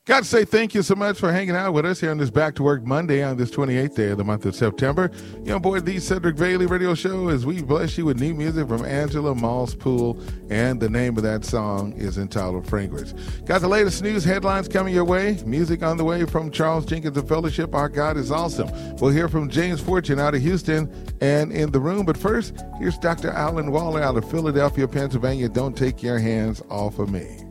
Got to say thank you so much for hanging out with us here on this Back to Work Monday on this 28th day of the month of September. Boy, the Cedric Bailey Radio Show, as we bless you with new music from Angela Moss-Poole, and the name of that song is entitled Fragrance. Got the latest news headlines coming your way, music on the way from Charles Jenkins of Fellowship, Our God is Awesome. We'll hear from James Fortune out of Houston and in the room, but first, here's Dr. Alan Waller out of Philadelphia, Pennsylvania. Don't take your hands off of me.